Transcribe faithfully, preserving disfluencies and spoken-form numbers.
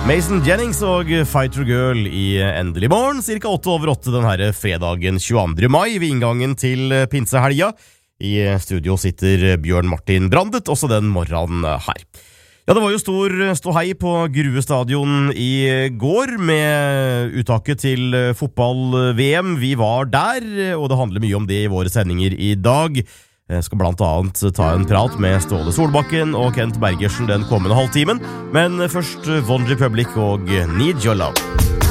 Mason Jennings og Fighter Girl i Endelig morgen, cirka åtte over åtte den her fredagen tjueandre mai ved inngangen til pinsehelga. I studio sitter Bjørn Martin Brandet, også den morgenen her. Ja, det var jo stor ståhei på Grue stadion i går med uttaket til fotball-V M. Vi var der, og det handler mye om det i våre sendinger i dag. Jeg skal blant annet ta en prat med Ståle Solbakken og Kent Bergersen den kommende halvtimen. Men først One Republic og Need Your Love.